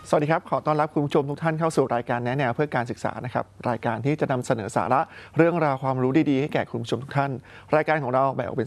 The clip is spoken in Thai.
สวัสดีครับขอต้อนรับคุณผู้ชมทุกท่านเข้าสู่รายการแนะแนวเพื่อการศึกษานะครับรายการที่จะนำเสนอสาระเรื่องราวความรู้ดีๆให้แก่คุณผู้ชมทุกท่านรายการของเราแบ่งออกเป็น